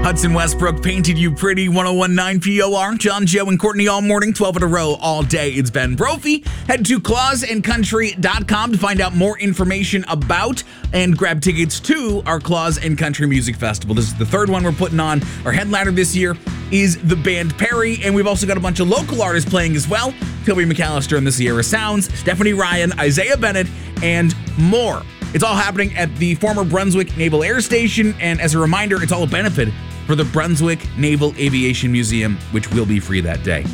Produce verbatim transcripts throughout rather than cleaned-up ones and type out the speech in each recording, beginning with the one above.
Hudson Westbrook painted you pretty. one oh one point nine P O R. John, Joe, and Courtney all morning, twelve in a row, all day. It's Ben Brophy. Head to claus and country dot com to find out more information about and grab tickets to our Claus and Country Music Festival. This is the third one we're putting on. Our headliner this year is the band Perry, and we've also got a bunch of local artists playing as well. Toby McAllister and the Sierra Sounds, Stephanie Ryan, Isaiah Bennett, and more. It's all happening at the former Brunswick Naval Air Station, and as a reminder, it's all a benefit for the Brunswick Naval Aviation Museum, which will be free that day.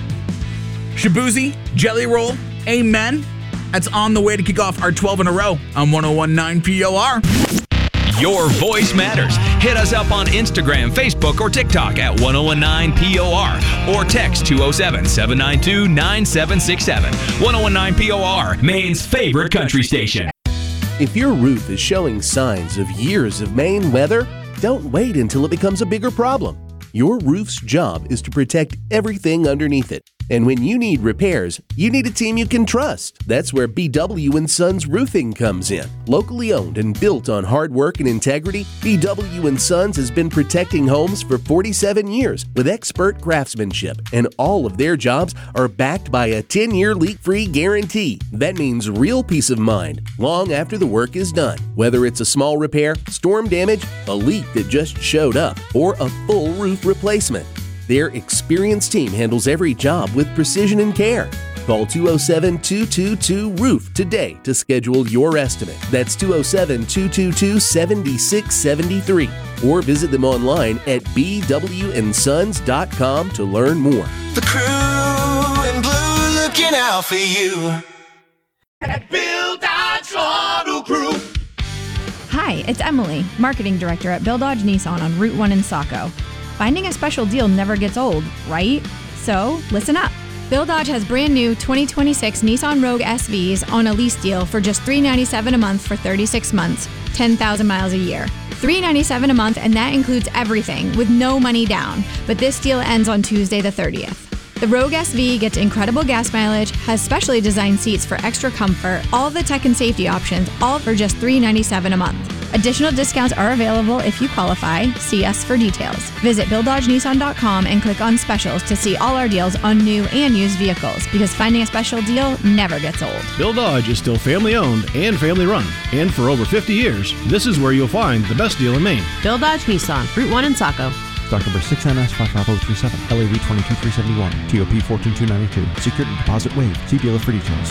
Shabuzi, Jelly Roll, Amen. That's on the way to kick off our twelve in a row on one oh one point nine P O R. Your voice matters. Hit us up on Instagram, Facebook, or TikTok at one oh one nine P O R or text two oh seven, seven nine two, nine seven six seven. one oh one nine P O R, Maine's favorite country station. If your roof is showing signs of years of Maine weather, don't wait until it becomes a bigger problem. Your roof's job is to protect everything underneath it. And when you need repairs, you need a team you can trust. That's where B W and Sons Roofing comes in. Locally owned and built on hard work and integrity, B W and Sons has been protecting homes for forty-seven years with expert craftsmanship, and all of their jobs are backed by a ten-year leak-free guarantee. That means real peace of mind long after the work is done. Whether it's a small repair, storm damage, a leak that just showed up, or a full roof replacement, their experienced team handles every job with precision and care. Call two oh seven, two two two, roof today to schedule your estimate. That's two oh seven, two two two, seven six seven three. Or visit them online at b w and sons dot com to learn more. The crew in blue looking out for you. At Bill Dodge Auto Group. Hi, it's Emily, Marketing Director at Bill Dodge Nissan on Route one in Saco. Finding a special deal never gets old, right? So, listen up. Bill Dodge has brand new twenty twenty-six Nissan Rogue S Vs on a lease deal for just three hundred ninety-seven dollars a month for thirty-six months, ten thousand miles a year. three hundred ninety-seven dollars a month, and that includes everything with no money down. But this deal ends on Tuesday the thirtieth. The Rogue S V gets incredible gas mileage, has specially designed seats for extra comfort, all of the tech and safety options, all for just three hundred ninety-seven dollars a month. Additional discounts are available if you qualify. See us for details. Visit bill dodge nissan dot com and click on specials to see all our deals on new and used vehicles, because finding a special deal never gets old. Bill Dodge is still family owned and family run, and for over fifty years, this is where you'll find the best deal in Maine. Bill Dodge Nissan, Route one in Saco. Stock number six N S five five zero three seven, L A V twenty-two three seventy-one, T O P one four two nine two. Security deposit waived. See dealer for details.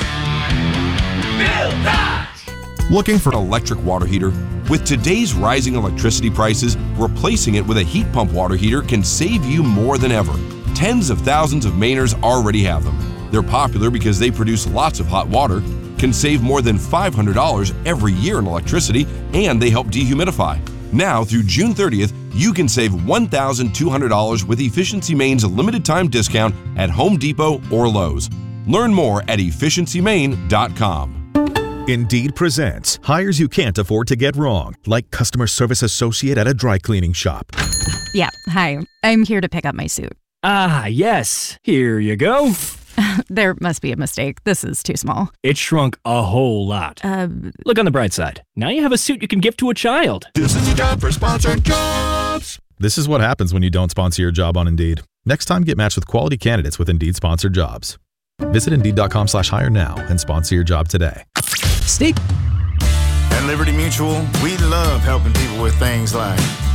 Bill Dodge. Looking for an electric water heater? With today's rising electricity prices, replacing it with a heat pump water heater can save you more than ever. Tens of thousands of Mainers already have them. They're popular because they produce lots of hot water, can save more than five hundred dollars every year in electricity, and they help dehumidify. Now, through June thirtieth, you can save one thousand two hundred dollars with Efficiency Maine's limited time discount at Home Depot or Lowe's. Learn more at efficiency maine dot com. Indeed presents hires you can't afford to get wrong, like customer service associate at a dry cleaning shop. Yeah, hi. I'm here to pick up my suit. Ah, yes. Here you go. There must be a mistake. This is too small. It shrunk a whole lot. Uh, Look on the bright side. Now you have a suit you can give to a child. This is your job for sponsored jobs. This is what happens when you don't sponsor your job on Indeed. Next time, get matched with quality candidates with Indeed sponsored jobs. Visit Indeed.com slash hire now and sponsor your job today. Stay. At Liberty Mutual, we love helping people with things like